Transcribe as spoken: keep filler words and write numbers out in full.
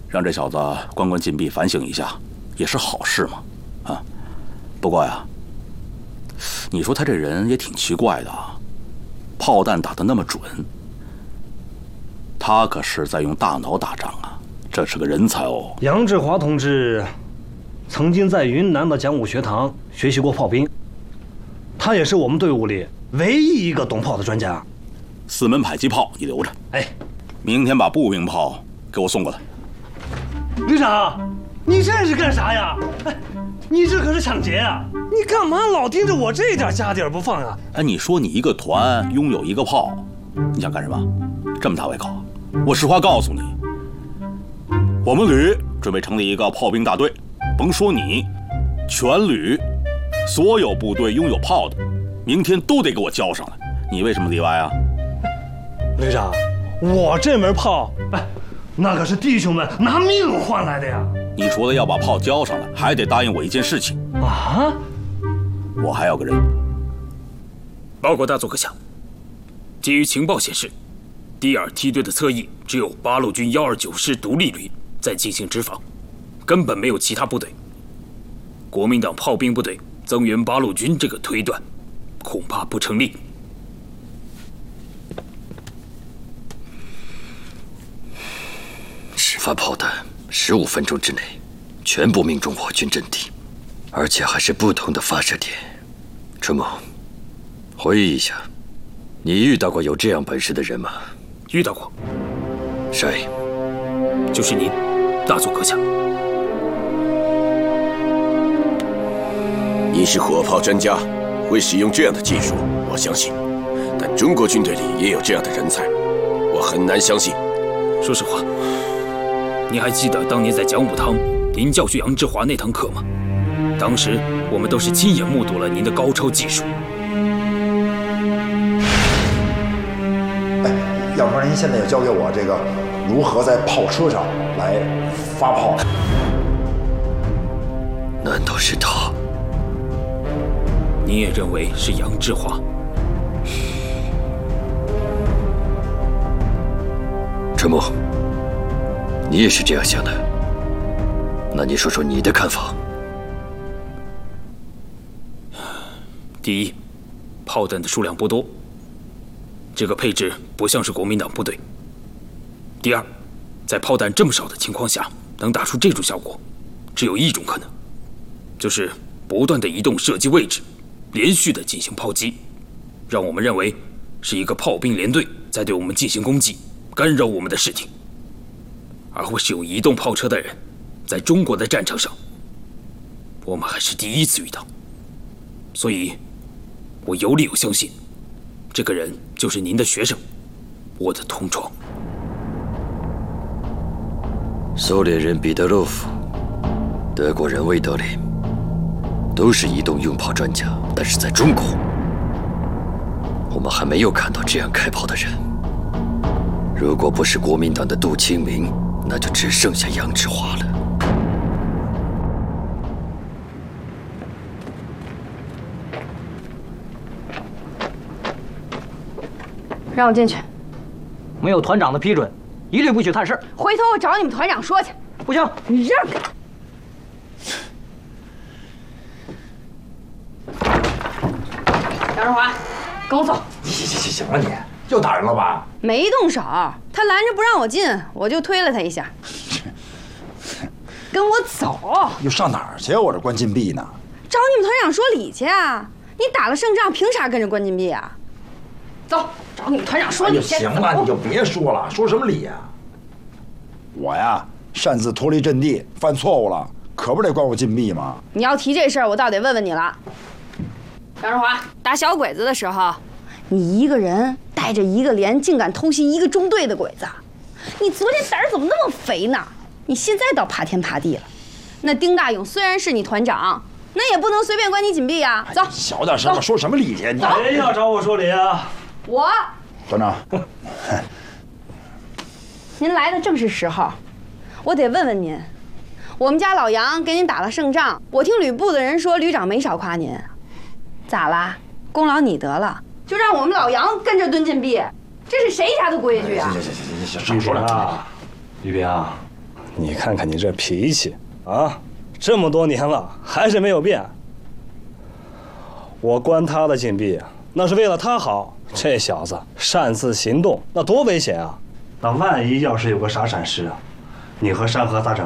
让这小子关关禁闭，反省一下，也是好事嘛。啊，不过呀，你说他这人也挺奇怪的啊，炮弹打得那么准，他可是在用大脑打仗啊，这是个人才哦。 杨志华同志曾经在云南的讲武学堂学习过炮兵，他也是我们队伍里唯一一个懂炮的专家。 四门迫击炮你留着， 哎， 明天把步兵炮给我送过来。 旅长，你这是干啥呀？哎，你这可是抢劫啊！你干嘛老盯着我这点家底儿不放啊？ 哎，你说你一个团拥有一个炮，你想干什么？这么大胃口？我实话告诉你，我们旅准备成立一个炮兵大队，甭说你，全旅所有部队拥有炮的，明天都得给我交上来。你为什么例外啊？ 旅长，我这门炮，哎，那可是弟兄们拿命换来的呀！ 你除了要把炮交上来，还得答应我一件事情啊！ 我还要个人。 报告大佐阁下，基于情报显示，第二梯队的侧翼只有八路军幺二九师独立旅在进行值防，根本没有其他部队。国民党炮兵部队增援八路军这个推断，恐怕不成立。 十发炮弹，十五分钟之内，全部命中我军阵地，而且还是不同的发射点。春某，回忆一下，你遇到过有这样本事的人吗？ 遇到过。 谁？ 就是您，大佐阁下。 你是火炮专家，会使用这样的技术，我相信。但中国军队里也有这样的人才，我很难相信。 说实话，您还记得当年在讲武堂您教训杨志华那堂课吗？当时我们都是亲眼目睹了您的高超技术。 哎，要不然您现在也教给我这个如何在炮车上来发炮。 难道是他？ 你也认为是杨志华？ 春木，你也是这样想的？那你说说你的看法。 第一，炮弹的数量不多，这个配置不像是国民党部队。第二，在炮弹这么少的情况下，能打出这种效果，只有一种可能，就是不断的移动射击位置，连续的进行炮击，让我们认为是一个炮兵连队在对我们进行攻击，干扰我们的视听。而会使用移动炮车的人，在中国的战场上，我们还是第一次遇到。所以，我有理由相信，这个人就是您的学生，我的同窗。 苏联人彼得洛夫，德国人魏德林，都是移动用炮专家，但是在中国，我们还没有看到这样开炮的人。如果不是国民党的杜清明，那就只剩下杨志华了。 让我进去。 没有团长的批准，一律不许探视。 回头我找你们团长说去。 不行， 你让开！杨志华，跟我走。 行行行行了，你又打人了吧？ 没动手，他拦着不让我进，我就推了他一下。跟我走。 又上哪儿去啊？我这关禁闭呢。 找你们团长说理去啊！你打了胜仗，凭啥跟着关禁闭啊？走，找你们团长说理去。 行了，你就别说了，说什么理呀？我呀，擅自脱离阵地，犯错误了，可不得关我禁闭吗？ 你要提这事儿，我倒得问问你了。杨志华，打小鬼子的时候，你一个人带着一个连，竟敢偷袭一个中队的鬼子，你昨天胆儿怎么那么肥呢？你现在倒爬天爬地了。那丁大勇虽然是你团长，那也不能随便关你禁闭啊。走， 小点声吧，说什么理去？ 谁要找我说理啊？ 我。 团长， 您来的正是时候，我得问问您，我们家老杨给您打了胜仗，我听旅部的人说旅长没少夸您，咋啦？功劳你得了，就让我们老杨跟着蹲禁闭，这是谁家的规矩啊？ 行行行行行，少说了。 吕平， 你看看你这脾气啊，这么多年了还是没有变。我关他的禁闭啊，那是为了他好。这小子擅自行动，那多危险啊！那万一要是有个啥闪失啊，你和山河咋整？